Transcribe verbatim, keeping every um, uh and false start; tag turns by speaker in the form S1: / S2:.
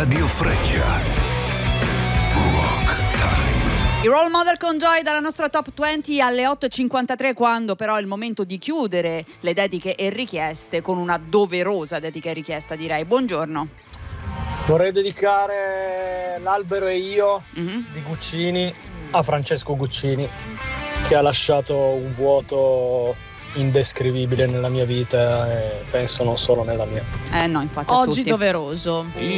S1: Radio Freccia. Rock Time.
S2: I Role Model con Joy dalla nostra Top venti alle otto e cinquantatré, quando però è il momento di chiudere le dediche e richieste con una doverosa dedica e richiesta, direi. Buongiorno.
S3: Vorrei dedicare L'albero e io
S2: Mm-hmm.
S3: di Guccini a Francesco Guccini, che ha lasciato un vuoto indescrivibile nella mia vita e penso non solo nella mia.
S2: Eh no, infatti a
S4: Oggi
S2: tutti.
S4: doveroso.